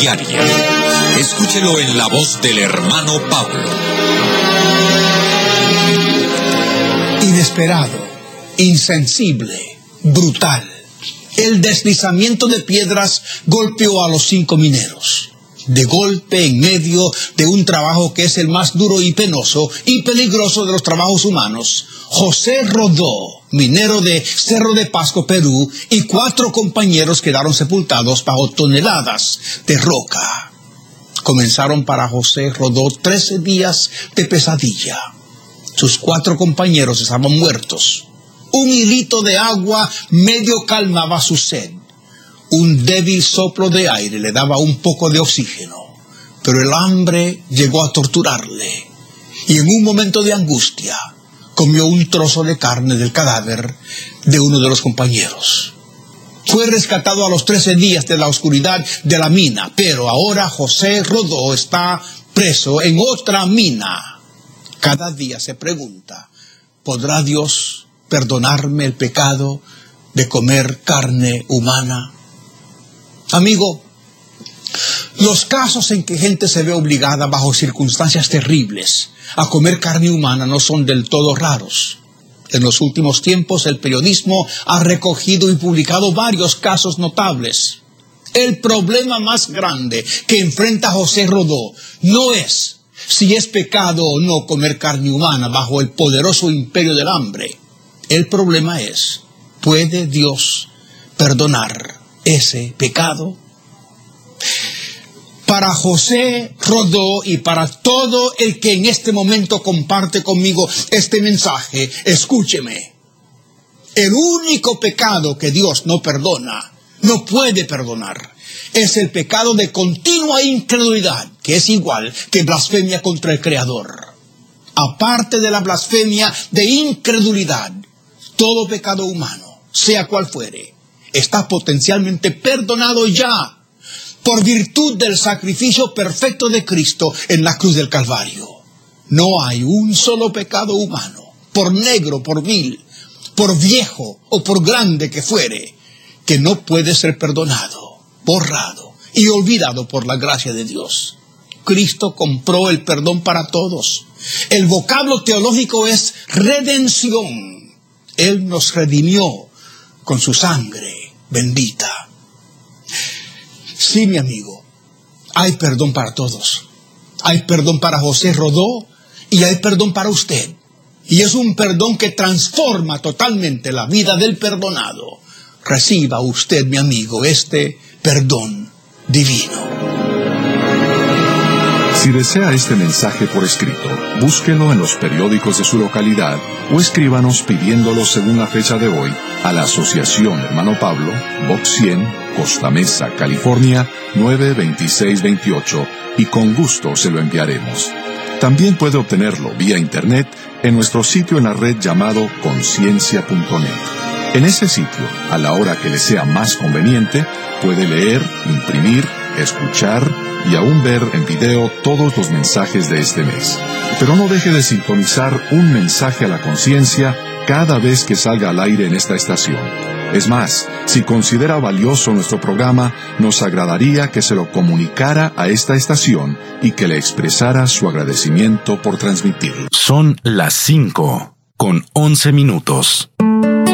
diaria. Escúchelo en la voz del hermano Pablo. Inesperado, insensible, brutal. El deslizamiento de piedras golpeó a los 5 mineros. De golpe, en medio de un trabajo que es el más duro y penoso y peligroso de los trabajos humanos, José Rodó, minero de Cerro de Pasco, Perú, y 4 compañeros quedaron sepultados bajo toneladas de roca. Comenzaron para José Rodó 13 días de pesadilla. Sus 4 compañeros estaban muertos. Un hilito de agua medio calmaba su sed. Un débil soplo de aire le daba un poco de oxígeno, pero el hambre llegó a torturarle, y en un momento de angustia comió un trozo de carne del cadáver de uno de los compañeros. Fue rescatado a los 13 días de la oscuridad de la mina, pero ahora José Rodó está preso en otra mina. Cada día se pregunta, ¿podrá Dios perdonarme el pecado de comer carne humana? Amigo, los casos en que gente se ve obligada bajo circunstancias terribles a comer carne humana no son del todo raros. En los últimos tiempos el periodismo ha recogido y publicado varios casos notables. El problema más grande que enfrenta José Rodó no es si es pecado o no comer carne humana bajo el poderoso imperio del hambre. El problema es, ¿puede Dios perdonar ese pecado? Para José Rodó y para todo el que en este momento comparte conmigo este mensaje, escúcheme. El único pecado que Dios no perdona, no puede perdonar, es el pecado de continua incredulidad, que es igual que blasfemia contra el Creador. Aparte de la blasfemia de incredulidad, todo pecado humano, sea cual fuere, está potencialmente perdonado ya por virtud del sacrificio perfecto de Cristo en la cruz del Calvario. No hay un solo pecado humano, por negro, por vil, por viejo o por grande que fuere, que no puede ser perdonado, borrado y olvidado por la gracia de Dios. Cristo compró el perdón para todos. El vocablo teológico es redención. Él nos redimió con su sangre bendita. Sí, mi amigo, hay perdón para todos. Hay perdón para José Rodó y hay perdón para usted. Y es un perdón que transforma totalmente la vida del perdonado. Reciba usted, mi amigo, este perdón divino. Si desea este mensaje por escrito, búsquelo en los periódicos de su localidad o escríbanos pidiéndolo según la fecha de hoy a la Asociación Hermano Pablo, Box 100, Costa Mesa, California, 92628, y con gusto se lo enviaremos. También puede obtenerlo vía internet en nuestro sitio en la red llamado conciencia.net. En ese sitio, a la hora que le sea más conveniente, puede leer, imprimir, escuchar y aún ver en video todos los mensajes de este mes. Pero no deje de sintonizar un mensaje a la conciencia cada vez que salga al aire en esta estación. Es más, si considera valioso nuestro programa, nos agradaría que se lo comunicara a esta estación y que le expresara su agradecimiento por transmitirlo. Son las 5:11.